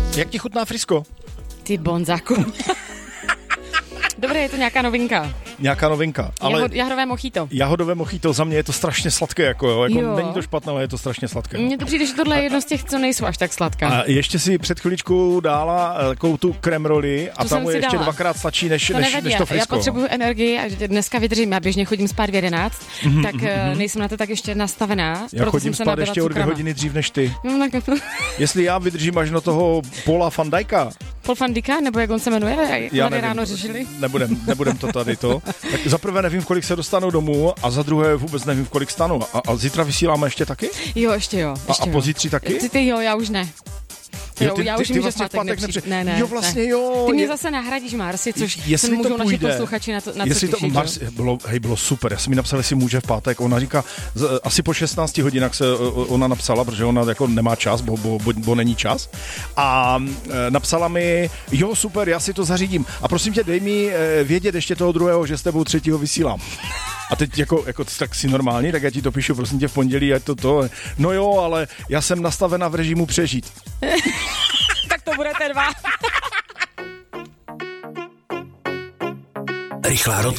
Jak ti chutná frisko? Ty bonzáku. Dobré, je to nějaká novinka. Nějaká novinka. Ale jahodové mochito. Jahodové mochito, za mě je to strašně sladké, jako není to špatné, ale je to strašně sladké. Mně to přijde, že tohle je jedno z těch, co nejsou až tak sladká. A ještě si před chviličkou dála takovou tu kremroli a tam je ještě dala. dvakrát sladší než to frisko. Já potřebuju energii a dneska vydržím. Já běžně chodím spát v 11, tak nejsem na to tak ještě nastavená. Já chodím spát ještě o 2 hodiny dřív než ty. Jestli já vydržím až do toho Paula van Dijka. Paul van Dijka, nebo jak on se jmenuje? Já nevím, ráno řešili. Nebudem to tady to. Tak za prvé nevím, v kolik se dostanu domů a za druhé vůbec nevím, v kolik stanu. A zítra vysíláme ještě taky? Jo, ještě jo. A pozítří taky? Ty jo, já už ne. Já už jim, že vlastně pátek nepřijde. Ne, jo, vlastně jo. Ty mě zase nahradíš Marsi, což se můžou naši posluchači na to těšit. Bylo super, já jsem mi napsal, jestli může v pátek. Ona říká, asi po 16 hodinách se ona napsala, protože ona jako nemá čas, bo není čas. A napsala mi, jo, super, já si to zařídím. A prosím tě, dej mi vědět ještě toho druhého, že s tebou 3. vysílám. A teď jako tak si normální, tak já ti to píšu, prosím tě, v pondělí, ať to. No jo, ale já jsem nastavena v režimu přežít. Tak to budete 2. Rychlá